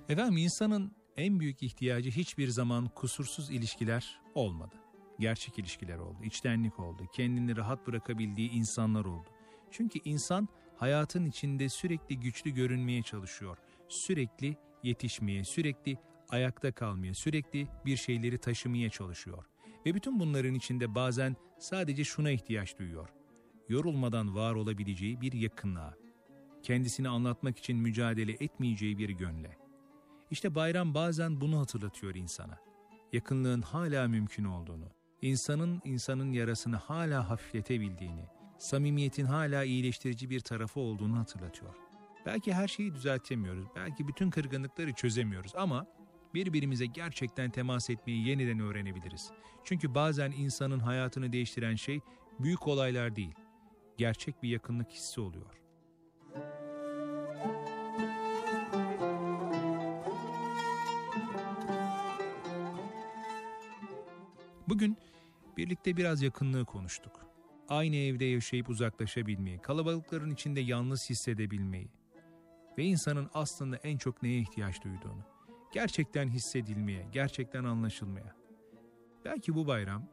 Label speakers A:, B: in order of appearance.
A: Efendim, insanın en büyük ihtiyacı hiçbir zaman kusursuz ilişkiler olmadı. Gerçek ilişkiler oldu, içtenlik oldu, kendini rahat bırakabildiği insanlar oldu. Çünkü insan hayatın içinde sürekli güçlü görünmeye çalışıyor. Sürekli yetişmeye, sürekli ayakta kalmaya, sürekli bir şeyleri taşımaya çalışıyor. Ve bütün bunların içinde bazen sadece şuna ihtiyaç duyuyor: yorulmadan var olabileceği bir yakınlığa, kendisini anlatmak için mücadele etmeyeceği bir gönle. İşte bayram bazen bunu hatırlatıyor insana. Yakınlığın hala mümkün olduğunu, insanın yarasını hala hafifletebildiğini, samimiyetin hala iyileştirici bir tarafı olduğunu hatırlatıyor. Belki her şeyi düzeltemiyoruz, belki bütün kırgınlıkları çözemiyoruz ama birbirimize gerçekten temas etmeyi yeniden öğrenebiliriz. Çünkü bazen insanın hayatını değiştiren şey büyük olaylar değil, gerçek bir yakınlık hissi oluyor. Bugün birlikte biraz yakınlığı konuştuk. Aynı evde yaşayıp uzaklaşabilmeyi, kalabalıkların içinde yalnız hissedebilmeyi ve insanın aslında en çok neye ihtiyaç duyduğunu, gerçekten hissedilmeye, gerçekten anlaşılmaya. Belki bu bayram